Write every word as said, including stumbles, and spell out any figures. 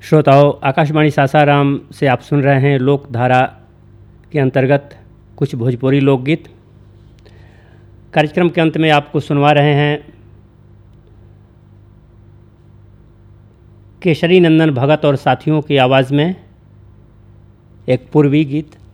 श्रोताओं, आकाशवाणी सासाराम से आप सुन रहे हैं लोक धारा के अंतर्गत कुछ भोजपुरी लोकगीत। कार्यक्रम के अंत में आपको सुनवा रहे हैं केशरी नंदन भगत और साथियों की आवाज़ में एक पूर्वी गीत।